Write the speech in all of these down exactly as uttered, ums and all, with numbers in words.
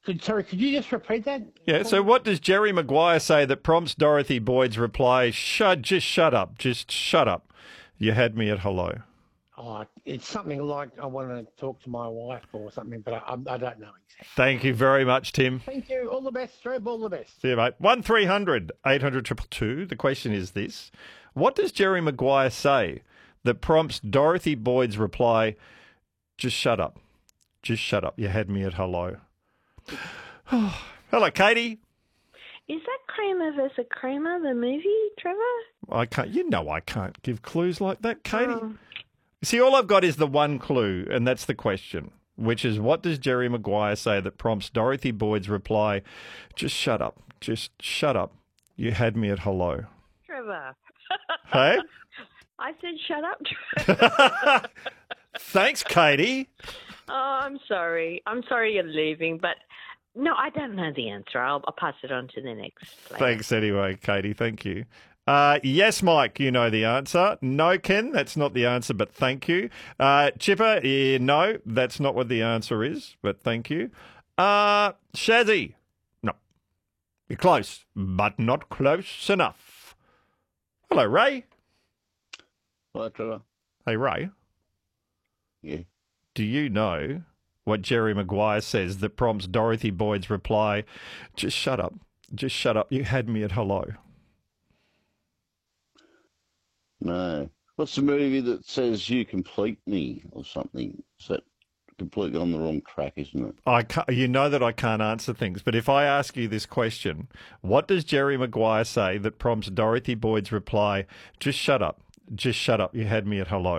Could, sorry, could you just repeat that? Yeah, so what does Jerry Maguire say that prompts Dorothy Boyd's reply, shut, just shut up, just shut up. You had me at hello. Oh, it's something like I want to talk to my wife or something, but I, I, I don't know exactly. Thank you very much, Tim. Thank you. All the best, Trev. All the best. See you, mate. one three hundred eight hundred two two. The question is this. What does Jerry Maguire say that prompts Dorothy Boyd's reply, just shut up. Just shut up. You had me at hello. Hello, Katie. Is that Kramer versus Kramer, the movie, Trevor? I can't. You know I can't give clues like that, Katie. Oh. See, all I've got is the one clue, and that's the question, which is what does Jerry Maguire say that prompts Dorothy Boyd's reply, just shut up. Just shut up. You had me at hello. Trevor. Hey? I said shut up, Trevor. Thanks, Katie. Oh, I'm sorry. I'm sorry you're leaving, but no, I don't know the answer. I'll, I'll pass it on to the next player. Thanks anyway, Katie. Thank you. Uh, yes, Mike, you know the answer. No, Ken, that's not the answer, but thank you. Uh, Chipper, eh, no, that's not what the answer is, but thank you. Uh, Shazzy, no. You're close, but not close enough. Hello, Ray. Hi, Trevor. Hey, Ray. Yeah. Do you know what Jerry Maguire says that prompts Dorothy Boyd's reply, just shut up, just shut up, you had me at hello? No. What's the movie that says you complete me or something? Is that completely on the wrong track, isn't it? I can't, you know that I can't answer things, but if I ask you this question, what does Jerry Maguire say that prompts Dorothy Boyd's reply, just shut up, just shut up, you had me at hello?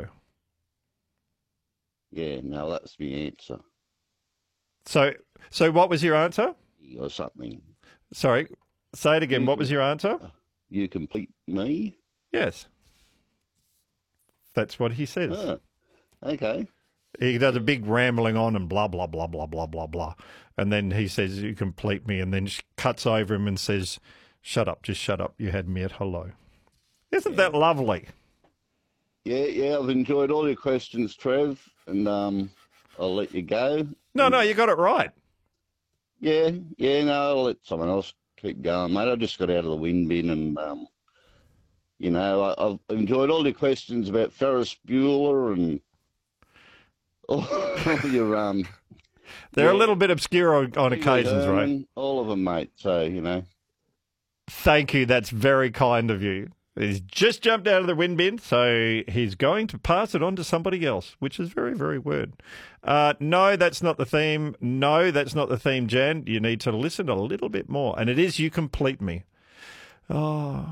Yeah, no, that's the answer. So, so what was your answer? Or something. Sorry, say it again. You what was your answer? You complete me? Yes. That's what he says. Oh, okay. He does a big rambling on and blah, blah, blah, blah, blah, blah, blah. And then he says, you complete me, and then she cuts over him and says, shut up, just shut up. You had me at hello. Isn't Yeah. that lovely? Yeah, yeah, I've enjoyed all your questions, Trev, and um, I'll let you go. No, no, you got it right. Yeah, yeah, no, I'll let someone else keep going, mate. I just got out of the wind bin and, um, you know, I, I've enjoyed all your questions about Ferris Bueller and all, all your... um. They're yeah, a little bit obscure on, on occasions, right? Herman, all of them, mate, so, you know. Thank you. That's very kind of you. He's just jumped out of the wind bin, so he's going to pass it on to somebody else, which is very, very weird. Uh, no, that's not the theme. No, that's not the theme, Jan. You need to listen a little bit more. And it is You Complete Me. Oh,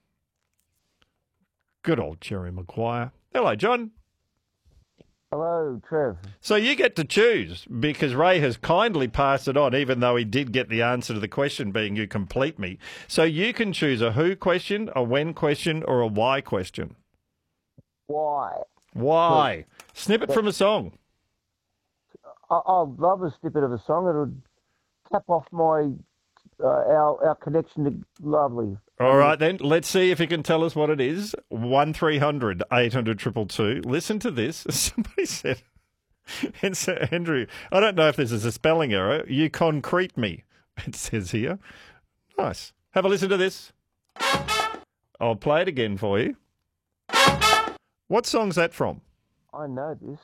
good old Jerry Maguire. Hello, John. Hello, Trev. So you get to choose because Ray has kindly passed it on, even though he did get the answer to the question being You Complete Me. So you can choose a who question, a when question, or a why question. Why? Why? Snippet from a song. I, I'd love a snippet of a song. It would cap off my uh, our our connection to Lovely. All right, then. Let's see if you can tell us what it is. one three hundred eight hundred two two. Listen to this. Somebody said, and so, Andrew, I don't know if this is a spelling error. You concrete me, it says here. Nice. Have a listen to this. I'll play it again for you. What song's that from? I know this.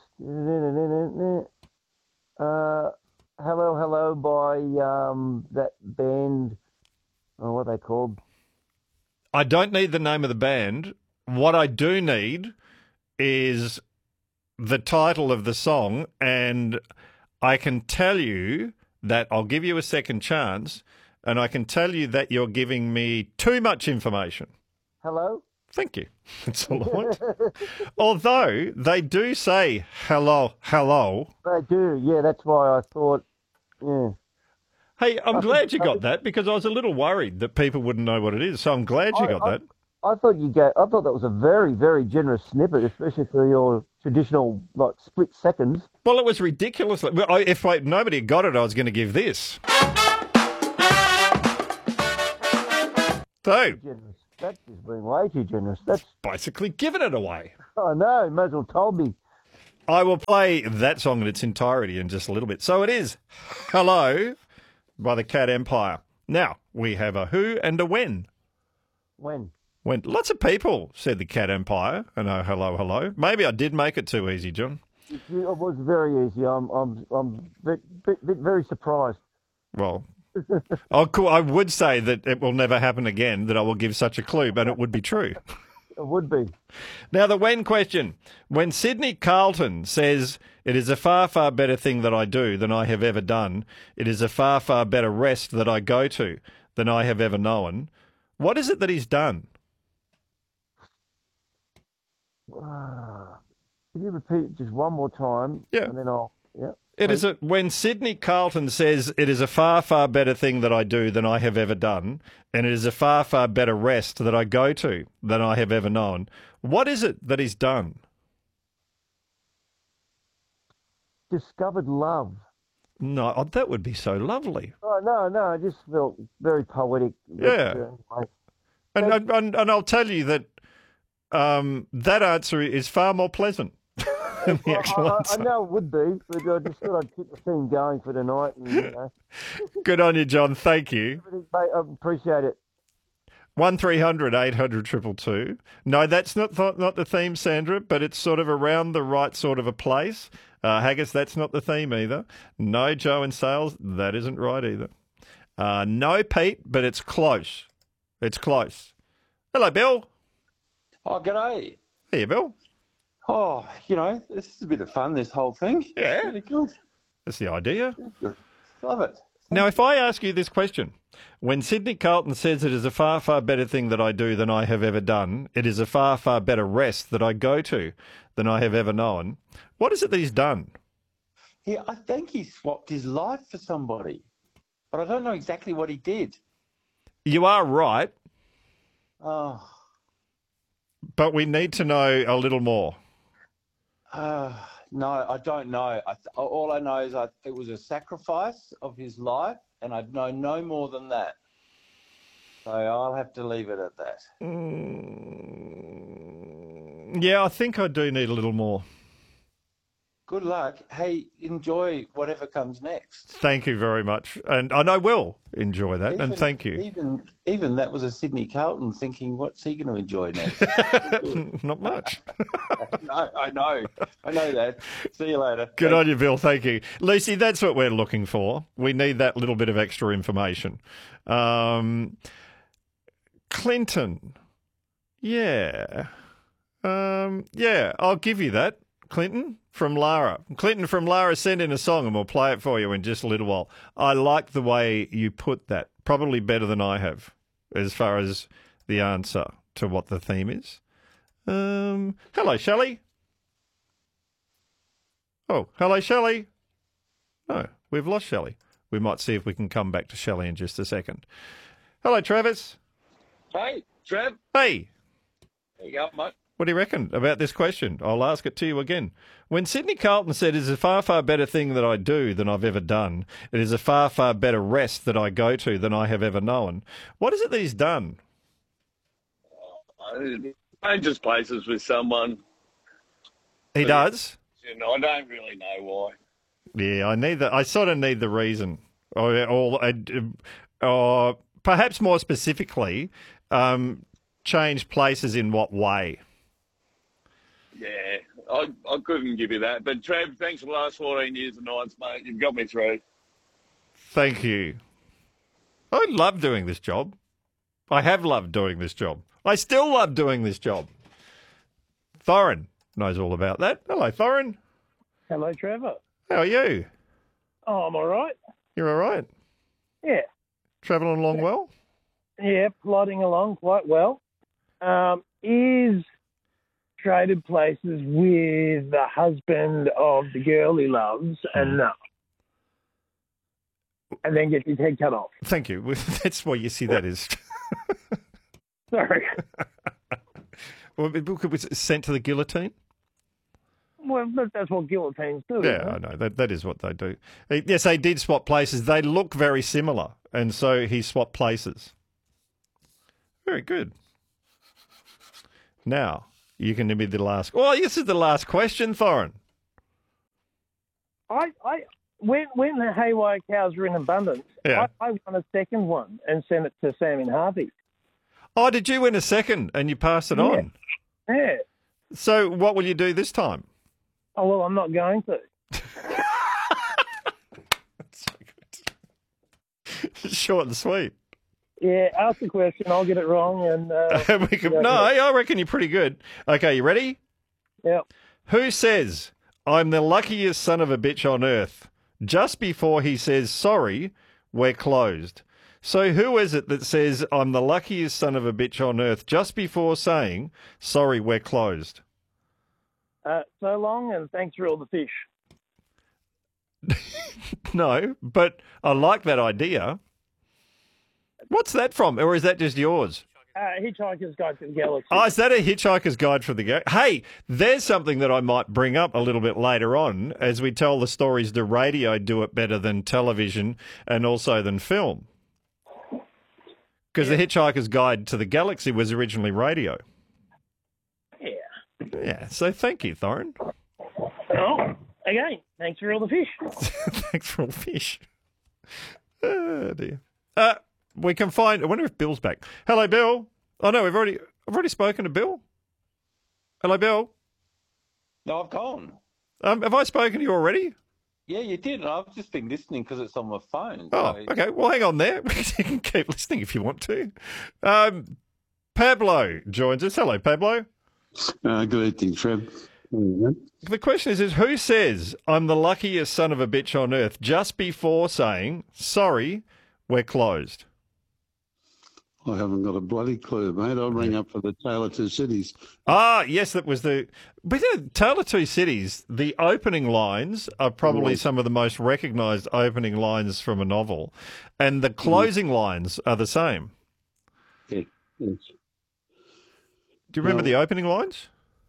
Uh, hello, hello by um that band. Oh, what are they called? I don't need the name of the band. What I do need is the title of the song, and I can tell you that I'll give you a second chance, and I can tell you that you're giving me too much information. Hello? Thank you. That's all I want. Although they do say hello, hello. They do, yeah, that's why I thought, yeah. Hey, I'm glad you got that because I was a little worried that people wouldn't know what it is. So I'm glad you I, got I, that. I thought you gave, I thought that was a very, very generous snippet, especially for your traditional like split seconds. Well, it was ridiculous. Well, I- If I, nobody had got it, I was going to give this. So, Generous. That's just being way too generous. That's basically giving it away. I know. Might as well told me. I will play that song in its entirety in just a little bit. So it is Hello by the Cat Empire. Now, we have a who and a when. When? When lots of people said the Cat Empire, and oh, hello, hello. Maybe I did make it too easy, John. It was very easy. I'm, I'm, I'm bit, bit, bit very surprised. Well, oh, cool. I would say that it will never happen again, that I will give such a clue, but it would be true. It would be. Now, the when question. When Sydney Carlton says, it is a far, far better thing that I do than I have ever done, it is a far, far better rest that I go to than I have ever known, what is it that he's done? Ah, can you repeat it just one more time? Yeah. And then I'll, yeah. It is a, when Sydney Carlton says, it is a far, far better thing that I do than I have ever done, and it is a far, far better rest that I go to than I have ever known, what is it that he's done? Discovered love. No, oh, that would be so lovely. Oh, no, no, I just felt very poetic. Yeah. But, uh, And, and, and, and I'll tell you that um, that answer is far more pleasant than the actual I, I, I answer. know it would be, but I just thought I'd keep the theme going for tonight. And, you know, Good on you, John. Thank you. everything, mate, I appreciate it. one three hundred eight hundred two two two. No, that's not th- not the theme, Sandra, but it's sort of around the right sort of a place. Uh, Haggis, that's not the theme either. No, Joe and Sales, that isn't right either. Uh, no, Pete, but it's close. It's close. Hello, Bill. Oh, g'day. Here, Bill. Oh, you know, this is a bit of fun, this whole thing. Yeah. Really good. That's the idea. Good. Love it. Now, if I ask you this question, when Sydney Carlton says it is a far, far better thing that I do than I have ever done, it is a far, far better rest that I go to than I have ever known, what is it that he's done? He, I think he swapped his life for somebody, but I don't know exactly what he did. You are right, Oh, but we need to know a little more. uh, no, I don't know. I, all I know is I, it was a sacrifice of his life, and I know no more than that. So I'll have to leave it at that. Mm, yeah, I think I do need a little more. Good luck. Hey, enjoy whatever comes next. Thank you very much. And, and I will enjoy that, and Even- thank you. Even even that was a Sydney Carlton thinking, what's he going to enjoy next? Not much. No, I know. I know that. See you later. Good on you, Bill. Thank you. Lucy, that's what we're looking for. We need that little bit of extra information. Um, Clinton. Yeah. Um, yeah, I'll give you that. Clinton from Lara. Clinton from Lara sent in a song and we'll play it for you in just a little while. I like the way you put that. Probably better than I have as far as the answer to what the theme is. Um, hello, Shelley. Oh, hello, Shelley. No, we've lost Shelley. We might see if we can come back to Shelley in just a second. Hello, Travis. Hey, Trev. Hey, There you go, mate. what do you reckon about this question? I'll ask it to you again. When Sydney Carlton said, it is a far, far better thing that I do than I've ever done, it is a far, far better rest that I go to than I have ever known, what is it that he's done? Changes places with someone. He does? You know, I don't really know why. Yeah, I need that. I sort of need the reason, or, or, or perhaps more specifically, um, change places in what way? Yeah, I, I couldn't give you that. But Trev, thanks for the last fourteen years of nights, mate. You've got me through. Thank you. I love doing this job. I have loved doing this job. I still love doing this job. Thorin knows all about that. Hello, Thorin. Hello, Trevor. How are you? Oh, I'm all right. You're all right? Yeah, Travelling along well? yeah, plodding along quite well. Um, is traded places with the husband of the girl he loves, and no. And then gets his head cut off. Thank you. That's why you see that is. Sorry. Well, it was sent to the guillotine? Well, that- that's what guillotines do. Yeah, isn't I it? know. That, that is what they do. Uh, Yes, they did swap places. They look very similar, and so he swapped places. Very good. Now, you can be the last... Well, this is the last question, Thorin. I, I, when when the haywire cows were in abundance, Yeah. I, I won a second one and sent it to Sam in Harvey. Oh, did you win a second and you passed it Yeah. on? Yeah. So what will you do this time? Oh well, I'm not going to. Short and sweet. Yeah, ask the question. I'll get it wrong, and uh, we can, yeah, no, yeah. I reckon you're pretty good. Okay, you ready? Yeah. Who says, I'm the luckiest son of a bitch on earth, just before he says, sorry, we're closed? So who is it that says, I'm the luckiest son of a bitch on earth, just before saying, sorry, we're closed? Uh, so long, and thanks for all the fish. No, but I like that idea. What's that from? Or is that just yours? Uh, Hitchhiker's Guide to the Galaxy. Oh, is that a Hitchhiker's Guide for the Galaxy? Hey, there's something that I might bring up a little bit later on as we tell the stories. Do radio do it better than television and also than film? Because the Hitchhiker's Guide to the Galaxy was originally radio. Yeah. Yeah, so thank you, Thorin. Oh, again, thanks for all the fish. Thanks for all the fish. Oh, dear. Uh, we can find... I wonder if Bill's back. Hello, Bill. Oh, no, we've already... I've already spoken to Bill. Hello, Bill. No, I've gone. Um, have I spoken to you already? Yeah, you did. And I've just been listening because it's on my phone. Oh, so- okay. Well, hang on there. You can keep listening if you want to. Um, Pablo joins us. Hello, Pablo. Uh, good evening, Trev. The question is, is who says, I'm the luckiest son of a bitch on earth, just before saying, sorry, we're closed? I haven't got a bloody clue, mate. I'll ring up for the Tale of Two Cities. Ah, yes, that was the... But the Tale of Two Cities, the opening lines are probably Mm. some of the most recognised opening lines from a novel, and the closing lines are the same. Yeah, yes. Do you remember No. the opening lines?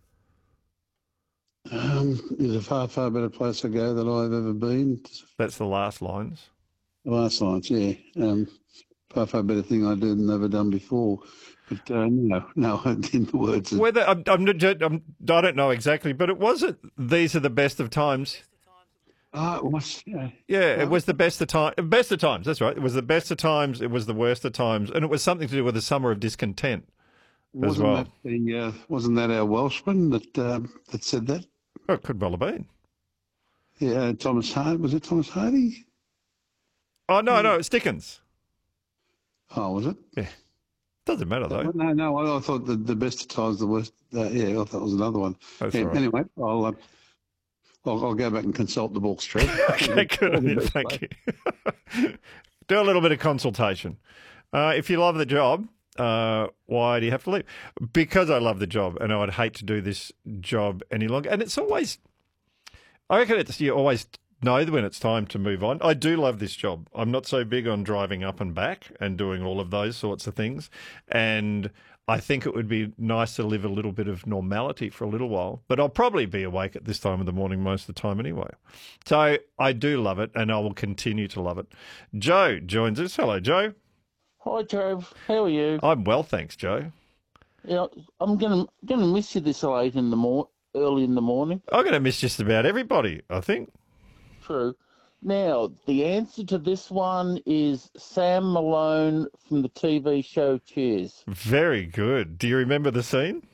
Um, is a far, far better place to go than I've ever been. That's the last lines. The last lines, yeah. Um, far, far better thing I did than ever done before. But uh, no, no, I didn't. The words. Are, Whether I'm, I'm, not- I'm, I don't know exactly, but it wasn't. These are the best of times. oh, it was, yeah. Yeah, it was the best of time. Best of times. That's right. It was the best of times. It was the worst of times, and it was something to do with the summer of discontent as Wasn't well. that the, uh, wasn't that our Welshman that um, that said that? Oh, it could well have been. Yeah, Thomas Hardy. Was it Thomas Hardy? Oh no, no, it's Dickens. Oh, was it? Yeah, doesn't matter though. No, no. I, I thought the, the best of times, the worst. Uh, yeah, I thought it was another one. That's Yeah, all right. Anyway, I'll, uh, I'll I'll go back and consult the books, Trev. Okay, good. on you, Thank you. Do a little bit of consultation. Uh, if you love the job, uh, why do you have to leave? Because I love the job, and I'd hate to do this job any longer. And it's always, I reckon it's you always know when it's time to move on. I do love this job. I'm not so big on driving up and back and doing all of those sorts of things. And I think it would be nice to live a little bit of normality for a little while, but I'll probably be awake at this time of the morning most of the time anyway. So I do love it, and I will continue to love it. Joe joins us. Hello, Joe. Hi, Trev. How are you? I'm well, thanks, Joe. Yeah, I'm gonna gonna miss you this late in the mor- early in the morning. I'm going to miss just about everybody, I think. True. Now, the answer to this one is Sam Malone from the T V show Cheers. Very good. Do you remember the scene?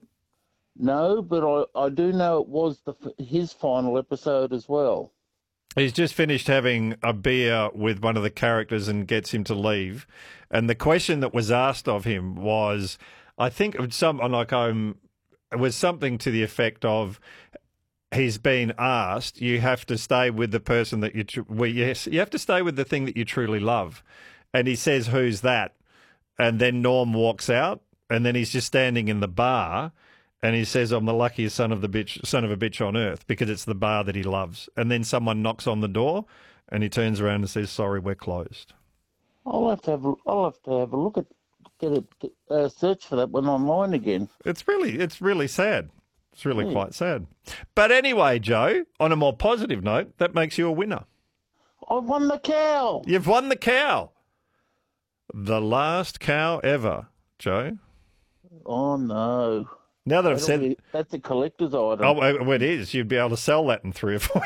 No, but I, I do know it was the his final episode as well. He's just finished having a beer with one of the characters and gets him to leave. And the question that was asked of him was, I think it was some like um, it was something to the effect of, he's been asked, you have to stay with the person that you, tr- well, yes, you have to stay with the thing that you truly love. And he says, who's that? And then Norm walks out, and then he's just standing in the bar, and he says, I'm the luckiest son of the bitch, son of a bitch on earth, because it's the bar that he loves. And then someone knocks on the door, and he turns around and says, sorry, we're closed. I'll have to have a, I'll have to have a look at get a get, uh, search for that one online again. It's really, it's really sad. It's really Yeah. quite sad. But anyway, Joe, on a more positive note, that makes you a winner. I won the cow. You've won the cow. The last cow ever, Joe. Oh no. Now that I've That'll said, be- that's a collector's item. oh, well, it is. You'd be able to sell that in three or four